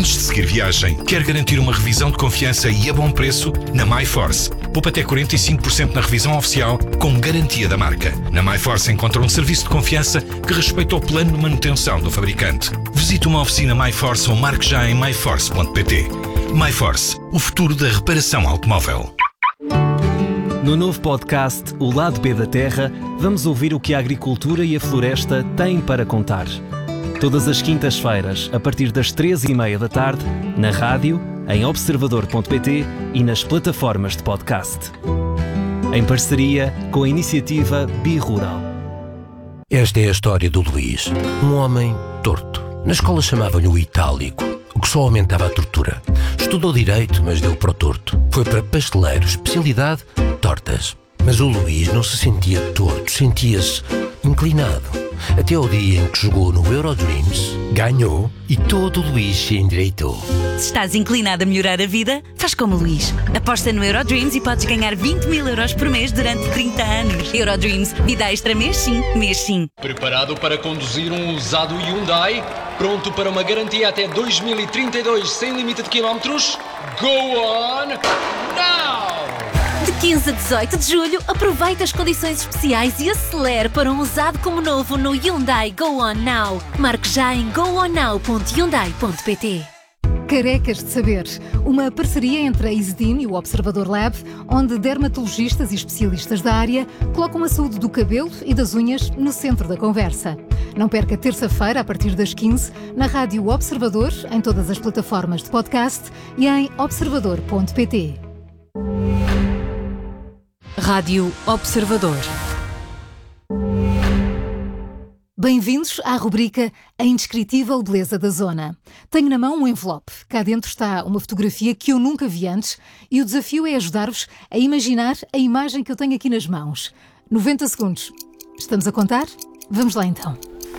de seguir viagem? Quer garantir uma revisão de confiança e a bom preço? Na MyForce, poupa até 45% na revisão oficial com garantia da marca. Na MyForce encontra um serviço de confiança que respeita o plano de manutenção do fabricante. Visite uma oficina MyForce ou marque já em myforce.pt. MyForce, o futuro da reparação automóvel. No novo podcast O Lado B da Terra, vamos ouvir o que a agricultura e a floresta têm para contar. Todas as quintas-feiras, a partir das 13h30 da tarde, na rádio, em observador.pt e nas plataformas de podcast. Em parceria com a iniciativa Bi-Rural. Esta é a história do Luís, um homem torto. Na escola chamavam-lhe o Itálico, o que só aumentava a tortura. Estudou Direito, mas deu para o torto. Foi para pasteleiro, especialidade tortas. Mas o Luís não se sentia torto, sentia-se inclinado. Até ao dia em que jogou no Eurodreams, ganhou e todo o Luís se endireitou. Se estás inclinado a melhorar a vida, faz como o Luís. Aposta no Eurodreams e podes ganhar 20 mil euros por mês durante 30 anos. Eurodreams, vida extra mês sim, mês sim. Preparado para conduzir um usado Hyundai? Pronto para uma garantia até 2032 sem limite de quilómetros? Go on now! De 15 a 18 de julho, aproveita as condições especiais e acelere para um usado como novo no Hyundai Go On Now. Marque já em gooonnow.hyundai.pt. Carecas de Saber, uma parceria entre a Isedin e o Observador Lab, onde dermatologistas e especialistas da área colocam a saúde do cabelo e das unhas no centro da conversa. Não perca terça-feira, a partir das 15, na Rádio Observador, em todas as plataformas de podcast e em observador.pt. Rádio Observador. Bem-vindos à rubrica A Indescritível Beleza da Zona. Tenho na mão um envelope. Cá dentro está uma fotografia que eu nunca vi antes e o desafio é ajudar-vos a imaginar a imagem que eu tenho aqui nas mãos. 90 segundos. Estamos a contar? Vamos lá então.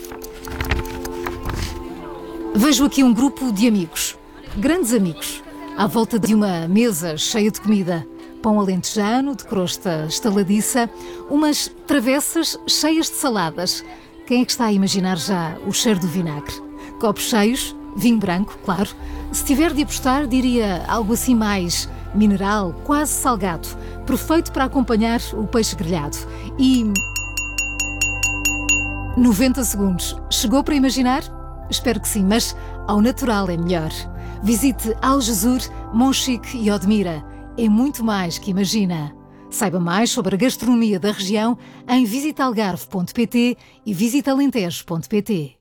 Vejo aqui um grupo de amigos, grandes amigos, à volta de uma mesa cheia de comida. Pão alentejano, de crosta estaladiça, umas travessas cheias de saladas. Quem é que está a imaginar já o cheiro do vinagre? Copos cheios, vinho branco, claro. Se tiver de apostar, diria algo assim mais mineral, quase salgado, perfeito para acompanhar o peixe grelhado. E 90 segundos. Chegou para imaginar? Espero que sim, mas ao natural é melhor. Visite Algesur, Monchique e Odmira. É muito mais que imagina. Saiba mais sobre a gastronomia da região em visitalalgarve.pt e visitalentejo.pt.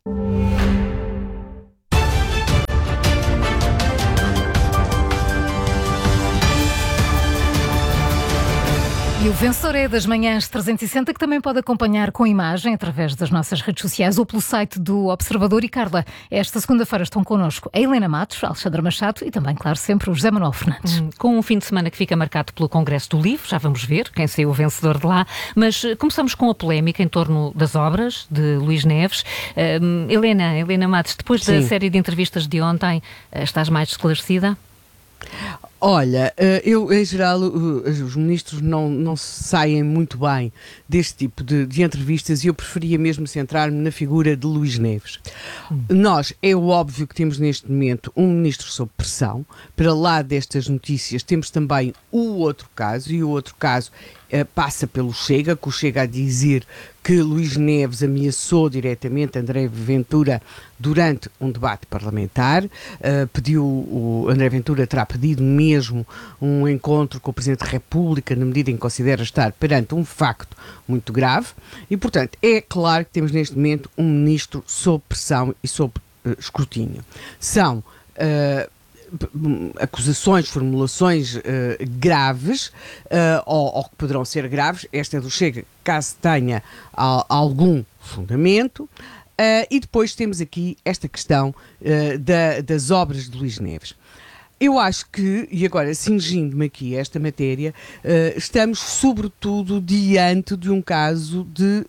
E o vencedor é das Manhãs 360, que também pode acompanhar com imagem através das nossas redes sociais ou pelo site do Observador. E Carla, esta segunda-feira estão connosco a Helena Matos, a Alexandra Machado e também, claro, sempre o José Manuel Fernandes. Com um fim de semana que fica marcado pelo Congresso do Livro, já vamos ver quem saiu o vencedor de lá, mas começamos com a polémica em torno das obras de Luís Neves. Helena Matos, depois da série de entrevistas de ontem, estás mais esclarecida? Olha, eu, em geral, os ministros não saem muito bem deste tipo de entrevistas e eu preferia mesmo centrar-me na figura de Luís Neves. Nós, é óbvio que temos neste momento um ministro sob pressão. Para lá destas notícias temos também o outro caso, e o outro caso passa pelo Chega, que o Chega a dizer que Luís Neves ameaçou diretamente André Ventura durante um debate parlamentar. O André Ventura terá pedido mesmo um encontro com o Presidente da República, na medida em que considera estar perante um facto muito grave, e portanto é claro que temos neste momento um ministro sob pressão e sob escrutínio. São acusações, formulações graves, ou que poderão ser graves. Esta é do Chega, caso tenha algum fundamento. E depois temos aqui esta questão das obras de Luís Neves. Eu acho que, e agora cingindo-me aqui a esta matéria, estamos sobretudo diante de um caso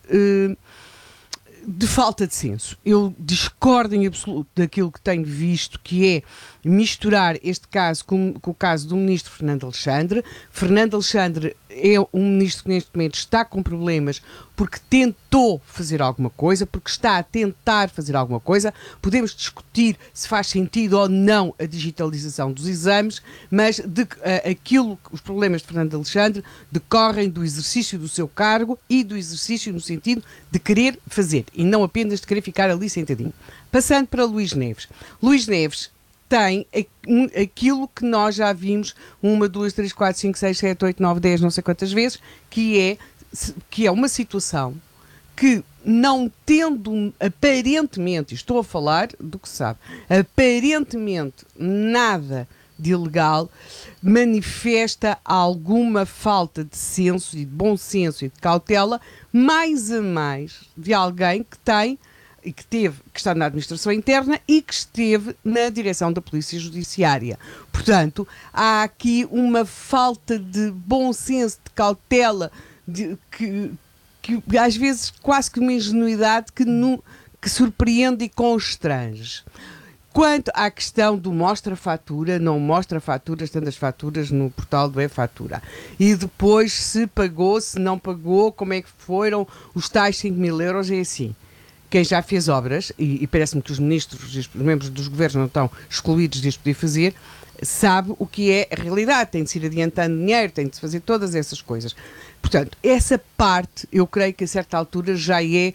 de falta de senso. Eu discordo em absoluto daquilo que tenho visto, que é misturar este caso com o caso do ministro Fernando Alexandre. Fernando Alexandre é um ministro que neste momento está com problemas porque tentou fazer alguma coisa, porque está a tentar fazer alguma coisa. Podemos discutir se faz sentido ou não a digitalização dos exames, mas os problemas de Fernando Alexandre decorrem do exercício do seu cargo e do exercício no sentido de querer fazer e não apenas de querer ficar ali sentadinho. Passando para Luís Neves. Luís Neves tem aquilo que nós já vimos 1, 2, 3, 4, 5, 6, 7, 8, 9, 10, não sei quantas vezes, que é uma situação que, não tendo aparentemente, estou a falar do que sabe, aparentemente nada de ilegal, manifesta alguma falta de senso e de bom senso e de cautela, mais a mais de alguém que tem e que está na administração interna e que esteve na direção da Polícia Judiciária. Portanto, há aqui uma falta de bom senso, de cautela, que às vezes quase que uma ingenuidade que surpreende e constrange. Quanto à questão do mostra-fatura, não mostra-fatura, estando as faturas no portal do e-fatura. E depois, se pagou, se não pagou, como é que foram os tais 5.000 euros, é assim. Quem já fez obras, e parece-me que os ministros e os membros dos governos não estão excluídos disto poder fazer, sabe o que é a realidade. Tem de se ir adiantando dinheiro, tem de se fazer todas essas coisas. Portanto, essa parte, eu creio que a certa altura já é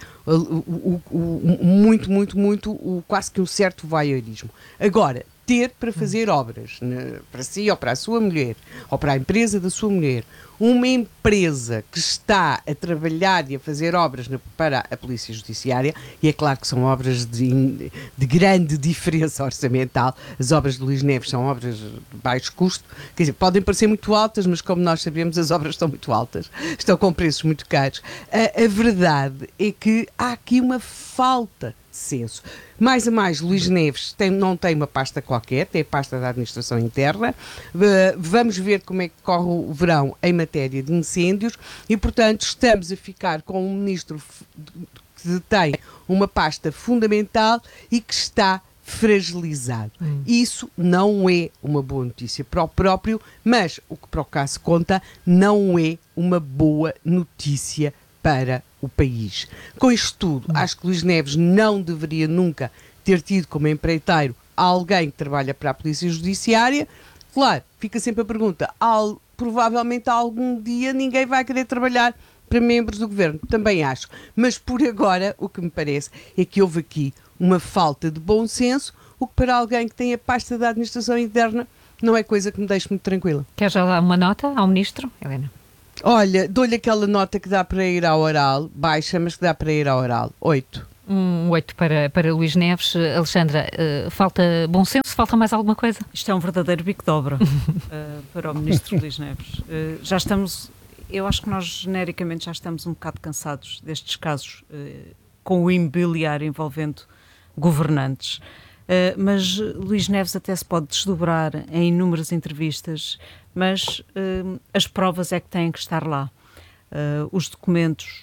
muito, quase que um certo voyeurismo. Agora, ter para fazer obras, para si ou para a sua mulher, ou para a empresa da sua mulher, uma empresa que está a trabalhar e a fazer obras para a Polícia Judiciária, e é claro que são obras de grande diferença orçamental, as obras de Luís Neves são obras de baixo custo, quer dizer, podem parecer muito altas, mas como nós sabemos, as obras estão muito altas, estão com preços muito caros. A verdade é que há aqui uma falta de senso. Mais a mais, Luís Neves não tem uma pasta qualquer, tem a pasta da administração interna. Vamos ver como é que corre o verão em matéria de incêndios e, portanto, estamos a ficar com um ministro que tem uma pasta fundamental e que está fragilizado. Isso não é uma boa notícia para o próprio, mas o que para o caso conta, não é uma boa notícia para o país. Com isto tudo, acho que Luís Neves não deveria nunca ter tido como empreiteiro alguém que trabalha para a Polícia Judiciária. Claro, fica sempre a pergunta, provavelmente algum dia ninguém vai querer trabalhar para membros do governo, também acho. Mas por agora, o que me parece é que houve aqui uma falta de bom senso, o que para alguém que tem a pasta da administração interna não é coisa que me deixe muito tranquila. Quer já dar uma nota ao ministro, Helena? Olha, dou-lhe aquela nota que dá para ir ao oral, baixa, mas que dá para ir ao oral. 8. 8 para Luís Neves. Alexandra, falta bom senso? Falta mais alguma coisa? Isto é um verdadeiro bico de obra para o ministro Luís Neves. Já estamos, eu acho que nós genericamente já estamos um bocado cansados destes casos com o imobiliário envolvendo governantes. Mas Luís Neves até se pode desdobrar em inúmeras entrevistas, mas as provas é que têm que estar lá. Os documentos.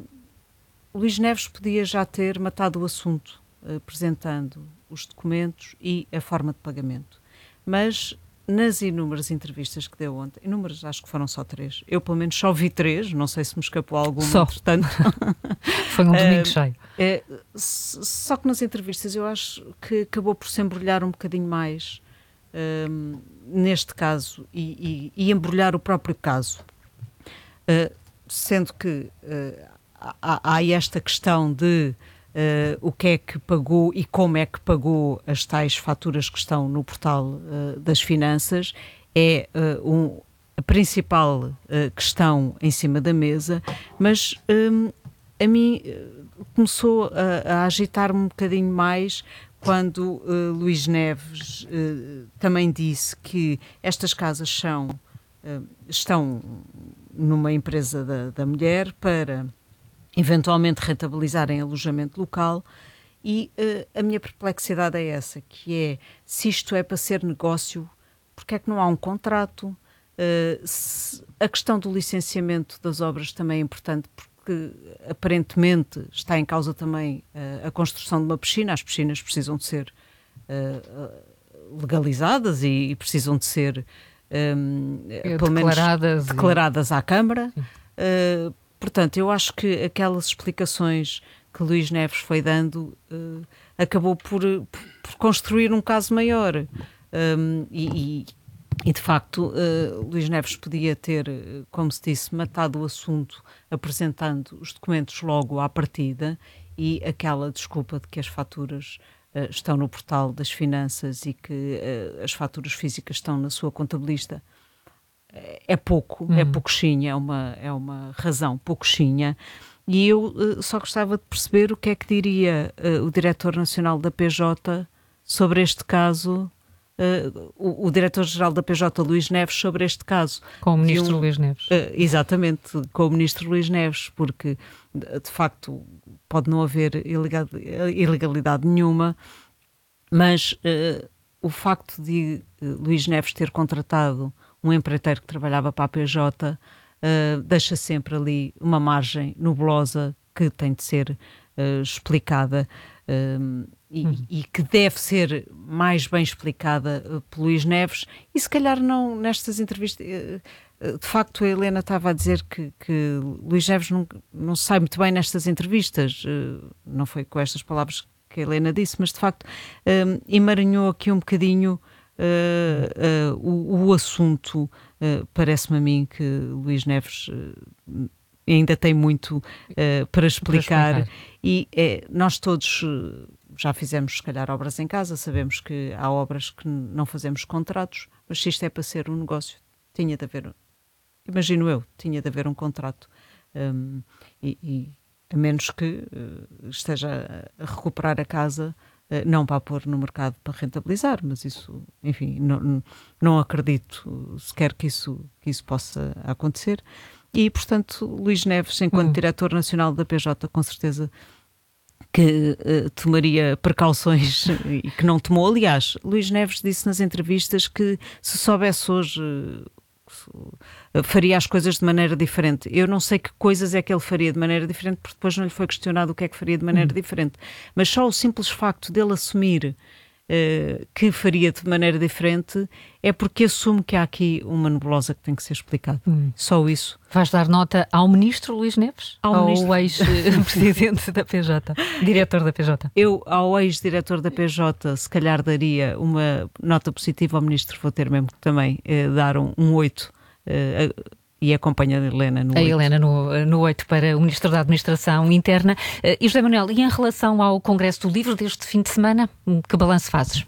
Luís Neves podia já ter matado o assunto, apresentando os documentos e a forma de pagamento. Mas nas inúmeras entrevistas que deu ontem, inúmeras, acho que foram só 3, eu pelo menos só vi 3, não sei se me escapou alguma, só. Entretanto. Foi um domingo cheio. Só que nas entrevistas eu acho que acabou por se embrulhar um bocadinho mais neste caso e embrulhar o próprio caso. Sendo que há esta questão de o que é que pagou e como é que pagou as tais faturas que estão no portal das finanças, é a principal questão em cima da mesa, mas a mim começou a agitar-me um bocadinho mais quando Luís Neves também disse que estas casas estão numa empresa da mulher para eventualmente rentabilizarem alojamento local e a minha perplexidade é essa, que é, se isto é para ser negócio, porque é que não há um contrato? A questão do licenciamento das obras também é importante, porque aparentemente está em causa também a construção de uma piscina. As piscinas precisam de ser legalizadas e precisam de ser pelo menos declaradas à Câmara. Portanto, eu acho que aquelas explicações que Luís Neves foi dando acabou por construir um caso maior. E de facto, Luís Neves podia ter, como se disse, matado o assunto apresentando os documentos logo à partida, e aquela desculpa de que as faturas estão no portal das finanças e que as faturas físicas estão na sua contabilista é pouquinha, é uma razão pouquinha. E eu só gostava de perceber o que é que diria o Diretor Nacional da PJ sobre este caso, o Diretor-Geral da PJ, Luís Neves, sobre este caso. Com o Ministro Luís Neves. Exatamente, com o Ministro Luís Neves, porque de facto pode não haver ilegalidade nenhuma, mas o facto de Luís Neves ter contratado um empreiteiro que trabalhava para a PJ deixa sempre ali uma margem nebulosa que tem de ser explicada e que deve ser mais bem explicada por Luís Neves, e se calhar não nestas entrevistas. De facto, a Helena estava a dizer que Luís Neves não sai muito bem nestas entrevistas, não foi com estas palavras que a Helena disse, mas de facto emaranhou aqui um bocadinho o assunto. Parece-me a mim que Luís Neves ainda tem muito para explicar. E nós todos já fizemos, se calhar, obras em casa, sabemos que há obras que não fazemos contratos, mas se isto é para ser um negócio, tinha de haver, imagino eu, tinha de haver um contrato, e a menos que esteja a recuperar a casa, não para pôr no mercado para rentabilizar, mas isso, enfim, não acredito sequer que isso possa acontecer. E, portanto, Luís Neves, enquanto Diretor Nacional da PJ, com certeza que tomaria precauções e que não tomou. Aliás, Luís Neves disse nas entrevistas que se soubesse hoje faria as coisas de maneira diferente. Eu não sei que coisas é que ele faria de maneira diferente, porque depois não lhe foi questionado o que é que faria de maneira diferente. Mas só o simples facto dele assumir que faria de maneira diferente é porque assume que há aqui uma nebulosa que tem que ser explicada. Só isso. Vais dar nota ao Ministro Luís Neves? Ao ex-presidente da PJ, diretor da PJ? Eu, ao ex-diretor da PJ, se calhar daria uma nota positiva ao Ministro. Vou ter mesmo que também dar um 8 e acompanha a Helena no 8. A Helena no 8 para o Ministro da Administração Interna. E José Manuel, e em relação ao Congresso do Livro deste fim de semana, que balanço fazes?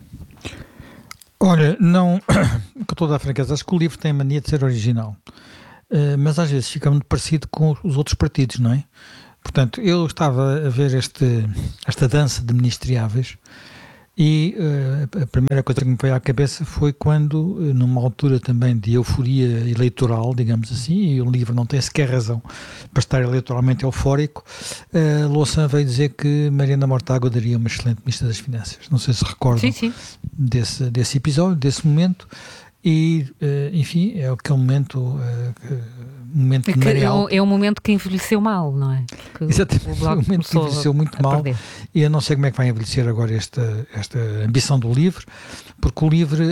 Olha, não, com toda a franqueza, acho que o livro tem a mania de ser original, mas às vezes fica muito parecido com os outros partidos, não é? Portanto, eu estava a ver esta dança de ministeriáveis e a primeira coisa que me veio à cabeça foi quando, numa altura também de euforia eleitoral, digamos assim, e o livro não tem sequer razão para estar eleitoralmente eufórico, Louçã veio dizer que Mariana Mortágua daria uma excelente Ministra das Finanças. Não sei se recordam desse episódio, desse momento, e enfim, é aquele momento de Marial. É um momento que envelheceu mal, não é? Exatamente, um momento que envelheceu muito mal, e eu não sei como é que vai envelhecer agora esta ambição do livro, porque o livro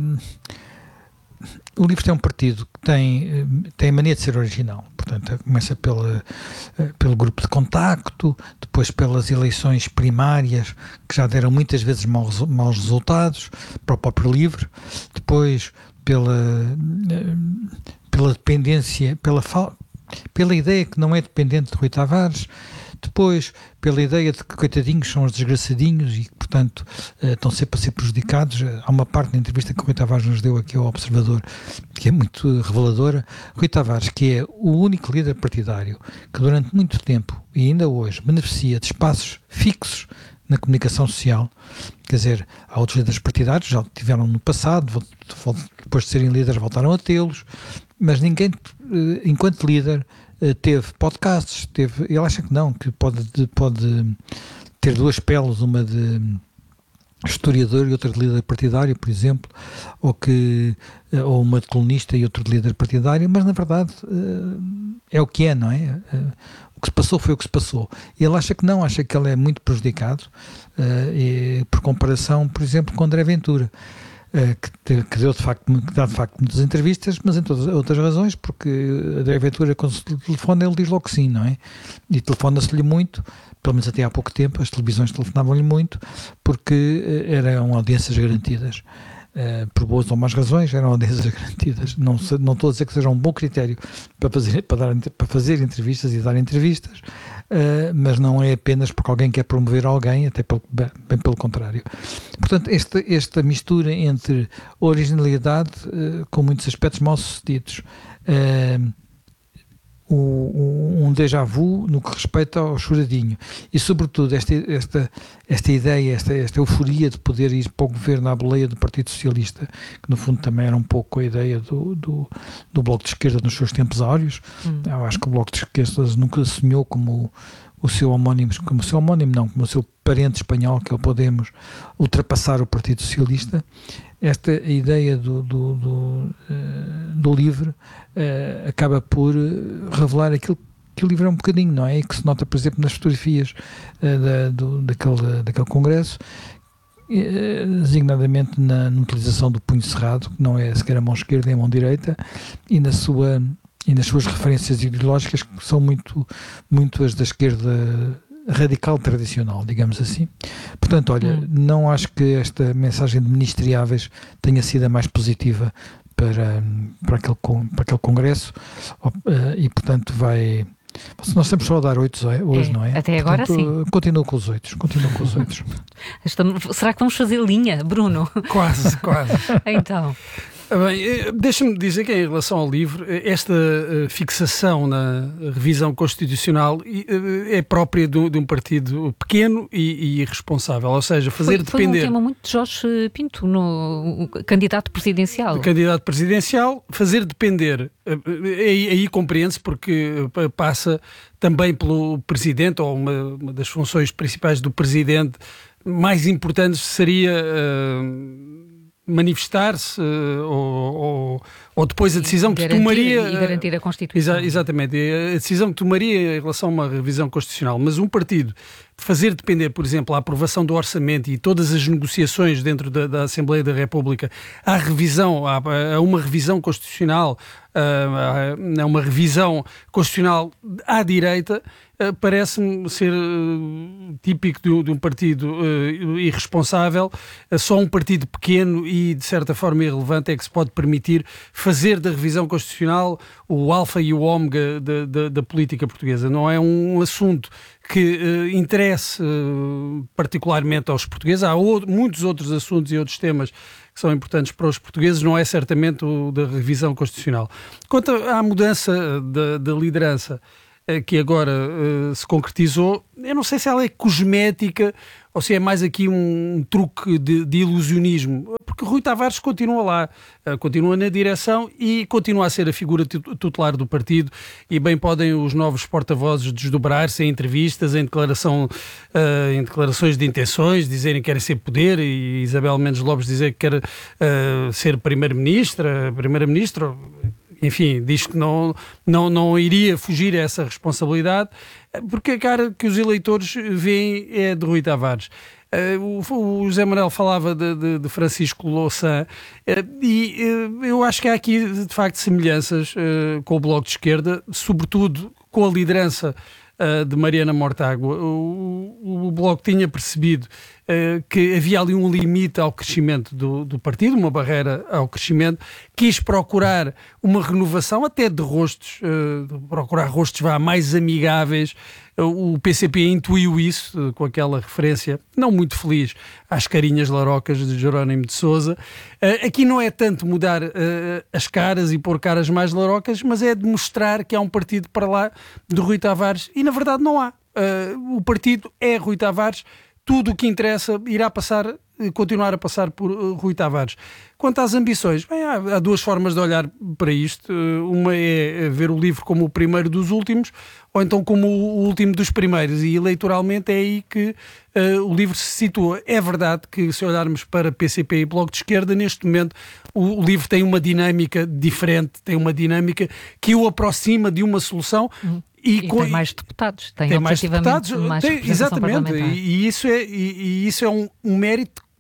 tem um partido que tem a mania de ser original. Portanto, começa pelo grupo de contacto, depois pelas eleições primárias, que já deram muitas vezes maus resultados para o próprio livro, depois pela dependência, pela ideia que não é dependente de Rui Tavares, depois pela ideia de que coitadinhos são os desgraçadinhos e que, portanto, estão sempre a ser prejudicados. Há uma parte da entrevista que o Rui Tavares nos deu aqui ao Observador que é muito reveladora. Rui Tavares, que é o único líder partidário que durante muito tempo e ainda hoje beneficia de espaços fixos na comunicação social, quer dizer, há outros líderes partidários, já tiveram no passado, depois de serem líderes voltaram a tê-los, mas ninguém, enquanto líder, teve podcasts, ele acha que não, que pode ter duas peles, uma de historiador e outra de líder partidário, por exemplo, ou uma de colunista e outra de líder partidário, mas na verdade é o que é, não é? O que se passou foi o que se passou. Ele acha que não, acha que ele é muito prejudicado, por comparação, por exemplo, com André Ventura. que dá de facto muitas entrevistas, mas em todas outras razões, porque André Ventura, quando se telefona, ele diz logo que sim, não é? E telefona-se-lhe muito, pelo menos até há pouco tempo, as televisões telefonavam-lhe muito, porque eram audiências garantidas. Por boas ou más razões, eram audiências garantidas. Não estou a dizer que seja um bom critério para fazer entrevistas e dar entrevistas, mas não é apenas porque alguém quer promover alguém, até bem pelo contrário. Portanto, esta mistura entre originalidade com muitos aspectos mal sucedidos, um déjà vu no que respeita ao choradinho e, sobretudo, esta ideia, esta euforia de poder ir para o governo à boleia do Partido Socialista, que no fundo também era um pouco a ideia do Bloco de Esquerda nos seus tempos áureos. Eu acho que o Bloco de Esquerda nunca sonhou como o seu parente espanhol, que é o Podemos, ultrapassar o Partido Socialista. Esta ideia do livro acaba por revelar aquilo que o livro é um bocadinho, não é? E que se nota, por exemplo, nas fotografias daquele congresso, designadamente na utilização do punho cerrado, que não é sequer a mão esquerda, é a mão direita, e nas suas referências ideológicas, que são muito as da esquerda radical tradicional, digamos assim. Portanto, olha, não acho que esta mensagem de ministeriáveis tenha sido a mais positiva para aquele congresso, e portanto nós estamos só a dar 8 hoje, não é? Até agora, portanto, sim. Continuo com os 8. Será que vamos fazer linha, Bruno? Quase. Então... Bem, deixa-me dizer que em relação ao livro, esta fixação na revisão constitucional é própria de um partido pequeno e irresponsável, ou seja, fazer depender... Foi um tema muito de Jorge Pinto, no candidato presidencial. Fazer depender, aí compreende-se, porque passa também pelo presidente, ou uma das funções principais do presidente mais importantes seria... manifestar-se ou depois a decisão que tomaria... E garantir a Constituição. Exatamente, a decisão que tomaria em relação a uma revisão constitucional. Mas um partido fazer depender, por exemplo, a aprovação do orçamento e todas as negociações dentro da Assembleia da República a uma revisão constitucional, a uma revisão constitucional à direita, parece-me ser típico de um partido irresponsável. Só um partido pequeno e, de certa forma, irrelevante é que se pode permitir fazer da revisão constitucional o alfa e o ômega da política portuguesa. Não é um assunto que interesse particularmente aos portugueses. Há muitos outros assuntos e outros temas que são importantes para os portugueses, não é certamente o da revisão constitucional. Quanto à mudança da liderança que agora se concretizou, eu não sei se ela é cosmética ou se é mais aqui um truque de ilusionismo, porque Rui Tavares continua lá, continua na direção e continua a ser a figura tutelar do partido, e bem podem os novos porta-vozes desdobrar-se em entrevistas, em declarações de intenções, dizerem que querem ser poder, e Isabel Mendes Lopes dizer que quer ser primeiro-ministro, enfim, diz que não iria fugir a essa responsabilidade, porque a cara que os eleitores veem é de Rui Tavares. O José Manuel falava de Francisco Louçã, e eu acho que há aqui, de facto, semelhanças com o Bloco de Esquerda, sobretudo com a liderança de Mariana Mortágua. O Bloco tinha percebido que havia ali um limite ao crescimento do partido, uma barreira ao crescimento, quis procurar uma renovação até de rostos, procurar rostos mais amigáveis. O PCP intuiu isso com aquela referência não muito feliz às carinhas larocas de Jerónimo de Sousa. Aqui não é tanto mudar as caras e pôr caras mais larocas, mas é demonstrar que há um partido para lá de Rui Tavares, e na verdade não há. O partido é Rui Tavares. Tudo o que interessa irá continuar a passar por Rui Tavares. Quanto às ambições, bem, há duas formas de olhar para isto. Uma é ver o livro como o primeiro dos últimos, ou então como o último dos primeiros, e eleitoralmente é aí que o livro se situa. É verdade que, se olharmos para PCP e Bloco de Esquerda, neste momento o livro tem uma dinâmica diferente, tem uma dinâmica que o aproxima de uma solução. E tem mais deputados, tem mais deputados, exatamente, e isso é um mérito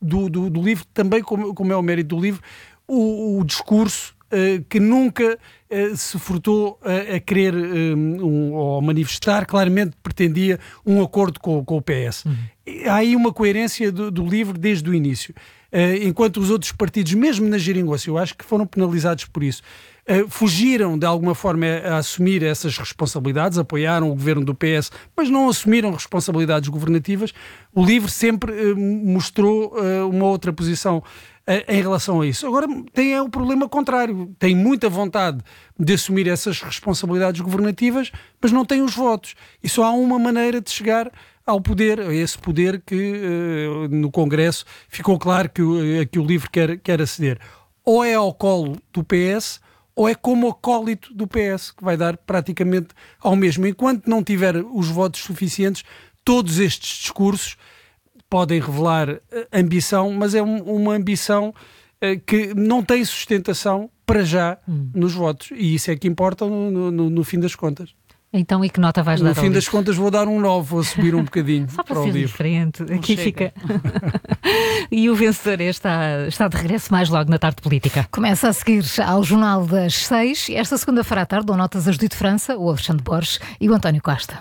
do livro, também como é o mérito do livro, o discurso que nunca se furtou a querer ou manifestar, claramente pretendia um acordo com o PS. Há aí uma coerência do livro desde o início. Enquanto os outros partidos, mesmo na geringonça, eu acho que foram penalizados por isso, fugiram de alguma forma a assumir essas responsabilidades, apoiaram o governo do PS, mas não assumiram responsabilidades governativas. O livro sempre mostrou uma outra posição em relação a isso. Agora tem o problema contrário, tem muita vontade de assumir essas responsabilidades governativas, mas não tem os votos. E só há uma maneira de chegar ao poder, a esse poder que no Congresso ficou claro que o livro quer aceder. Ou é ao colo do PS, ou é como acólito do PS, que vai dar praticamente ao mesmo. Enquanto não tiver os votos suficientes, todos estes discursos podem revelar ambição, mas é uma ambição que não tem sustentação para já nos votos. E isso é que importa no fim das contas. Então, e que nota vais dar ao livro? No fim das contas vou dar um 9, vou subir um bocadinho. Só para ser ser diferente. Aqui fica. E o vencedor está de regresso mais logo na Tarde Política. Começa a seguir ao Jornal das 6. Esta segunda-feira à tarde dão notas a Judite França, o Alexandre Borges e o António Costa.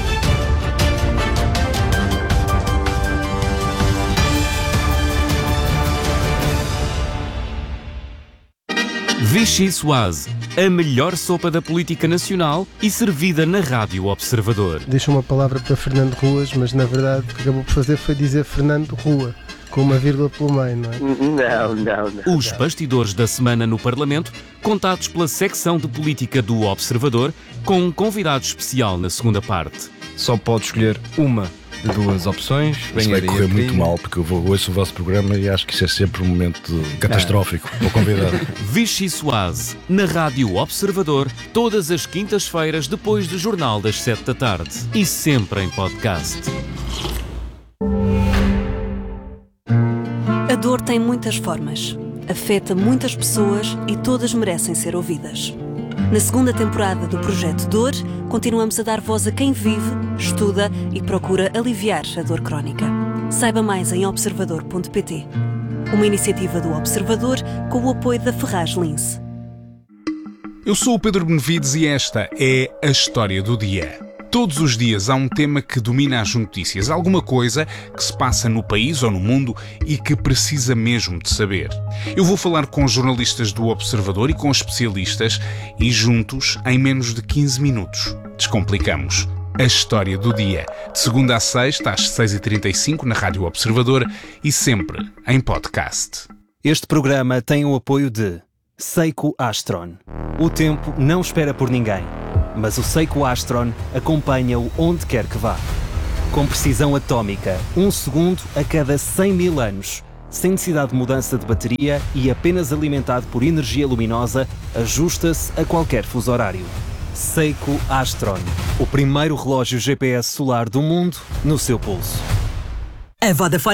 Vichy Soise, a melhor sopa da política nacional e servida na Rádio Observador. Deixa uma palavra para Fernando Ruas, mas na verdade o que acabou por fazer foi dizer Fernando Rua, com uma vírgula pelo meio, não é? Não. Os bastidores da semana no Parlamento, contados pela secção de política do Observador, com um convidado especial na segunda parte. Só pode escolher uma de duas opções. Isso vai correr muito mal, porque eu ouço o vosso programa e acho que isso é sempre um momento catastrófico para o convidado. Vichy Soise, na Rádio Observador, todas as quintas-feiras depois do Jornal das 7 da tarde e sempre em podcast. A dor tem muitas formas, afeta muitas pessoas e todas merecem ser ouvidas. Na segunda temporada do Projeto Dor, continuamos a dar voz a quem vive, estuda e procura aliviar a dor crónica. Saiba mais em observador.pt. Uma iniciativa do Observador com o apoio da Ferraz Lince. Eu sou o Pedro Benevides e esta é a História do Dia. Todos os dias há um tema que domina as notícias, alguma coisa que se passa no país ou no mundo e que precisa mesmo de saber. Eu vou falar com jornalistas do Observador e com especialistas e juntos, em menos de 15 minutos, descomplicamos a História do Dia. De segunda a sexta, às 6h35 na Rádio Observador e sempre em podcast. Este programa tem o apoio de Seiko Astron. O tempo não espera por ninguém, mas o Seiko Astron acompanha-o onde quer que vá. Com precisão atómica, 1 segundo a cada 100 mil anos, sem necessidade de mudança de bateria e apenas alimentado por energia luminosa, ajusta-se a qualquer fuso horário. Seiko Astron, o primeiro relógio GPS solar do mundo no seu pulso. A Vodafone